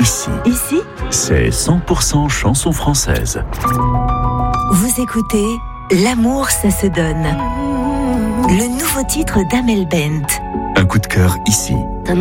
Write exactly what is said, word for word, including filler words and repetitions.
ici. Ici, c'est cent pour cent chanson française. vous écoutez L'amour, ça se donne. Le nouveau titre d'Amel Bent. Un coup de cœur ici.